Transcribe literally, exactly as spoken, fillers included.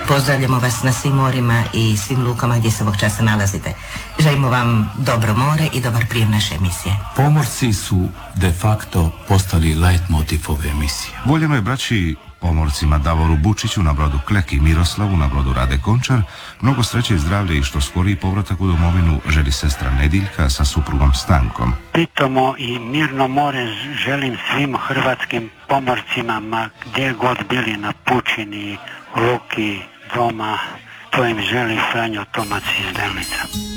Pozdravljamo vas na svim morima i svim lukama gdje se ovog časa nalazite. Želimo vam dobro more i dobar prijem naše emisije. Pomorci su de facto postali leitmotiv ove emisije. Voljeno je braći pomorcima Davoru Bučiću na brodu Klek i Miroslavu na brodu Rade Končar mnogo sreće i zdravlja i što skoriji povratak u domovinu želi sestra Nediljka sa suprugom Stankom. Pitomo i mirno more želim svim hrvatskim pomorcima, ma gdje god bili na pučini, luki, doma, to im želi Franjo Tomac iz Delnica.